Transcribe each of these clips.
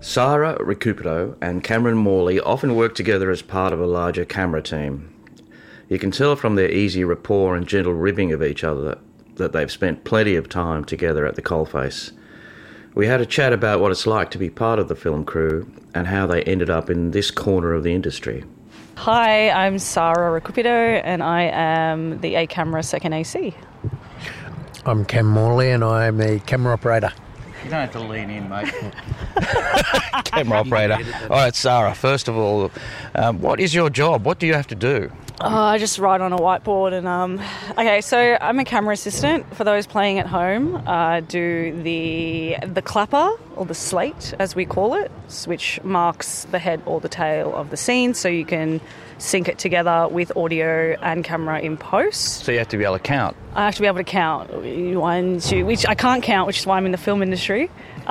Sarah Recupero and Cameron Morley often work together as part of a larger camera team. You can tell from their easy rapport and gentle ribbing of each other that they've spent plenty of time together at the coalface. We had a chat about what it's like to be part of the film crew and how they ended up in this corner of the industry. Hi, I'm Sarah Recupero and I am the A-Camera second AC. I'm Cam Morley and I'm the camera operator. You don't have to lean in, mate. Camera operator. All right, Sarah, first of all, what is your job? What do you have to do? I just write on a whiteboard and okay, so I'm a camera assistant. For those playing at home, do the clapper or the slate, as we call it, which marks the head or the tail of the scene, so you can sync it together with audio and camera in post. So you have to be able to count. I have to be able to count 1, 2, which I can't count, which is why I'm in the film industry.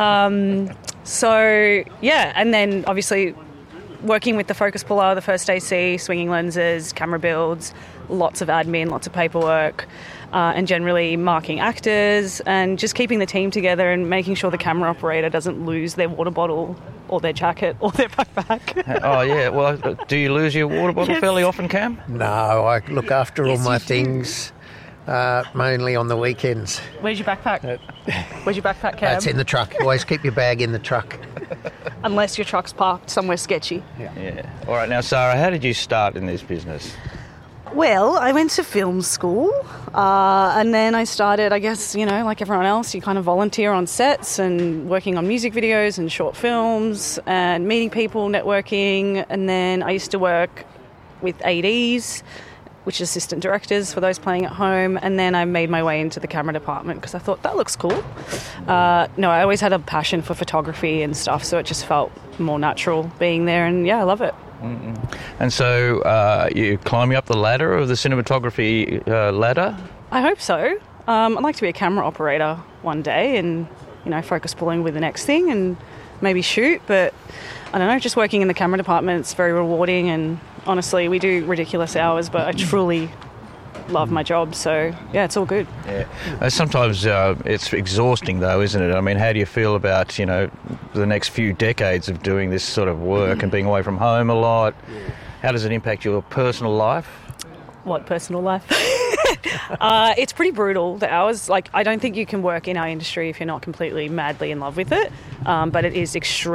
So yeah, and then obviously working with the focus puller, the first AC, swinging lenses, camera builds, lots of admin, lots of paperwork, and generally marking actors and just keeping the team together and making sure the camera operator doesn't lose their water bottle or their jacket or their backpack. Oh, yeah. Well, do you lose your water bottle fairly often, Cam? No, I look after all my things mainly on the weekends. Where's your backpack? Where's your backpack, Cam? It's in the truck. Always keep your bag in the truck. Unless your truck's parked somewhere sketchy. Yeah. All right, now, Sarah, how did you start in this business? Well, I went to film school and then I started, I guess, like everyone else, you kind of volunteer on sets and working on music videos and short films and meeting people, networking. And then I used to work with ADs, which is assistant directors for those playing at home. And then I made my way into the camera department because I thought that looks cool. I always had a passion for photography and stuff, so it just felt more natural being there. And yeah, I love it. Mm-mm. And so you're climbing up the ladder of the cinematography ladder? I hope so. I'd like to be a camera operator one day and, focus pulling with the next thing and maybe shoot. But I don't know, just working in the camera department, it's very rewarding. And honestly, we do ridiculous hours, but I truly love my job. So, yeah, it's all good. Yeah. Sometimes it's exhausting, though, isn't it? I mean, how do you feel about, the next few decades of doing this sort of work and being away from home a lot? Yeah. How does it impact your personal life? What personal life? It's pretty brutal, the hours. I don't think you can work in our industry if you're not completely madly in love with it. But it is extremely